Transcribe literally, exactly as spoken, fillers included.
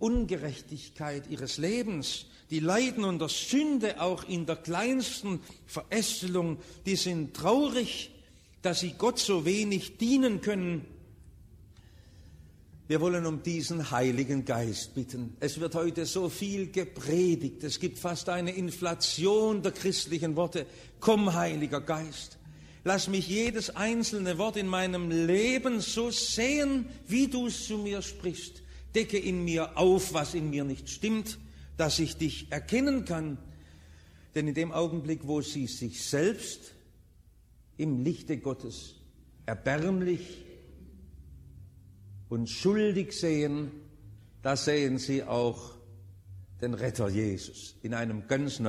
Ungerechtigkeit ihres Lebens, die leiden unter Sünde auch in der kleinsten Verästelung, die sind traurig, dass sie Gott so wenig dienen können. Wir wollen um diesen Heiligen Geist bitten. Es wird heute so viel gepredigt. Es gibt fast eine Inflation der christlichen Worte. Komm, Heiliger Geist. Lass mich jedes einzelne Wort in meinem Leben so sehen, wie du es zu mir sprichst. Decke in mir auf, was in mir nicht stimmt, dass ich dich erkennen kann. Denn in dem Augenblick, wo sie sich selbst im Lichte Gottes erbärmlich und schuldig sehen, da sehen sie auch den Retter Jesus in einem ganz neuen